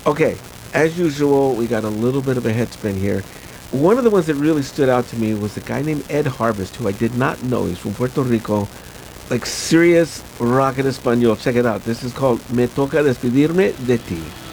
Okay, as usual, we got a little bit of a head spin here. One of the ones that really stood out to me was a guy named Ed Harvest, who I did not know. He's from Puerto Rico, like serious rock en español. Check it out. This is called Me Toca Despedirme de Ti.